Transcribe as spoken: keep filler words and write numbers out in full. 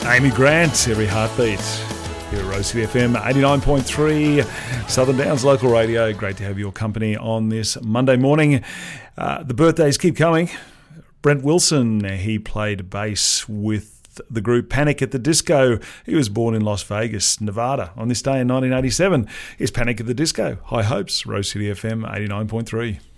Amy Grant, Every Heartbeat. Here at Rose City F M eighty-nine point three, Southern Downs Local Radio. Great to have your company on this Monday morning. Uh, the birthdays keep coming. Brent Wilson, he played bass with the group Panic at the Disco. He was born in Las Vegas, Nevada, on this day in nineteen eighty-seven. Here's Panic at the Disco. High Hopes, Rose City F M eighty-nine point three.